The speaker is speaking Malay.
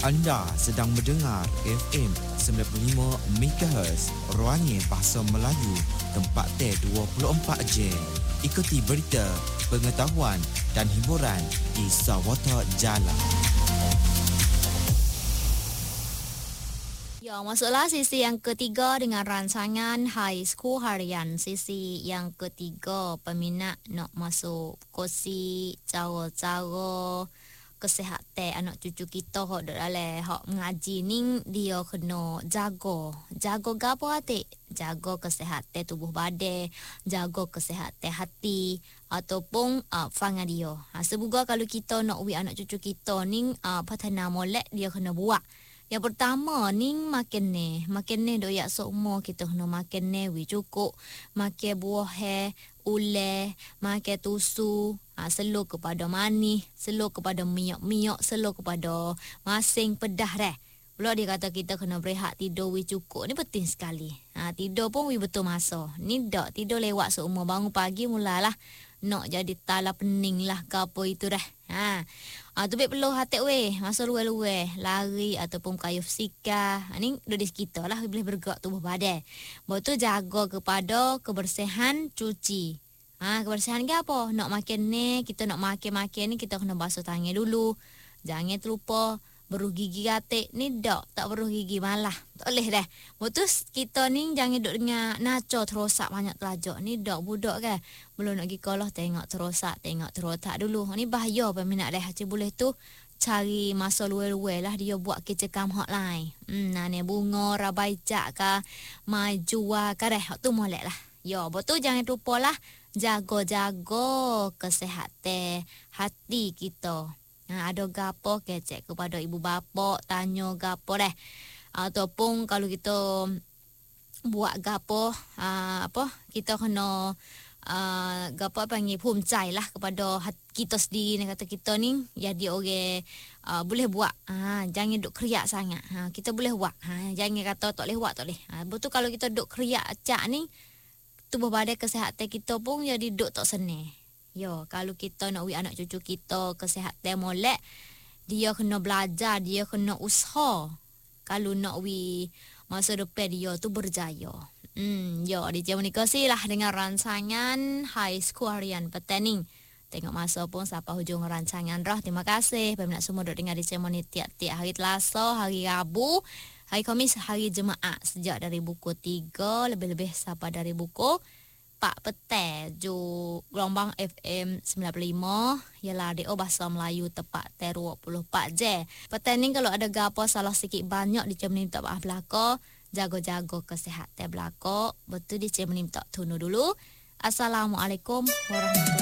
Anda sedang mendengar FM 95 MHz Ruangnya Bahasa Melayu, tempat T24 Jam. Ikuti berita, pengetahuan dan hiburan di Sawata Jalan. Ya, masuklah sisi yang ketiga dengan rancangan High School Harian. Sisi yang ketiga, peminat nak masuk kursi cara-cara kesihatan anak cucu kita hok dalam hok mengaji ni, dia kena jaga gapo hati, jaga kesihatan tubuh badan, jaga kesihatan hati ataupun fangan dia. Semoga kalau kita nak uwi anak cucu kita ni patana molek, dia kena buat. Yang pertama ni makan ni doyak seumur kita kena makan ni cukup, makan buah ule, makan tusu, selo kepada manis, selo kepada minyak, selo kepada masing pedah dah. Belum dia kata kita kena berehat tidur cukup, ni penting sekali. Tidur pun betul masa. Ni dak tidur lewat seumur, bangun pagi mulalah nak jadi tala pening lah ke apa itu dah. Tu baik perlu hati masa luar-luar lari ataupun kayu fisika. Ni di sekitar lah boleh bergerak tubuh badan. Betul jaga kepada kebersihan cuci. Kebersihan ke apa? Nak makan ni, kita nak makan ni kita kena basuh tangan dulu. Jangan terlupa beruh gigi katik. Ni tak beruh gigi malah. Tak boleh dah. Betul kita ni jangan duduk dengan naco terosak banyak telajak. Ni budak kan. Belum nak pergi sekolah tengok terosak, tengok terotak dulu. Ni bahaya peminat dah. Cik boleh tu cari masa luar-luar lah dia buat kecekam hotline. Ni bunga, rabai cak ke, maju ke dah. Tu molek lah. Ya, betul jangan lupa lah. Jaga-jaga kesihatan hati kita. Ada gapo kecek kepada ibu bapa, tanya gapo dah. Ataupun kalau kita buat gapo kita kena gapo panggil pumcai lah kepada kita sendiri. Kata kita ni jadi orang boleh buat. Jangan duk kriak sangat. Kita boleh buat. Jangan kata tak boleh buat, tak boleh. Betul kalau kita duk kriak acak ni, tubuh badan kesihatan kita pun jadi duk tak senang. Yo, kalau kita nak uwi anak cucu kita kesihatan molek, dia kena belajar, dia kena usaha. Kalau nak uwi masa depan dia tu berjaya. Yo, di jam ni kasihlah dengan rancangan High School Harian Petani. Tengok masa pun sampai hujung rancangan dah. Terima kasih peminat semua duk dengar di jam ni tiap-tiap hari Selasa, hari Rabu, hari Khamis, hari Jumaat. Sejak dari buku 3 lebih-lebih sampai dari buku Pak Petang ju gelombang FM 95 ialah DO Bahasa Melayu tepat 24 je. Petang ni kalau ada gapo salah sikit banyak di jam ni minta maaf belaka, jaga-jaga kesihatan belaka. Betul di jam ni minta tunu dulu. Assalamualaikum warahmatullahi